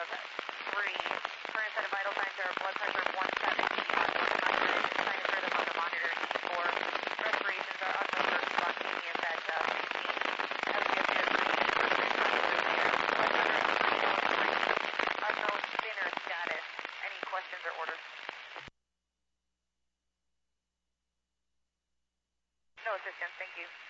Current set of vital signs are blood pressure of 170, sinus rhythm on the monitor 84. Respirations are unmeasured, spontaneous at 15. Unknown spinner status. Any questions or orders? No assistance, thank you.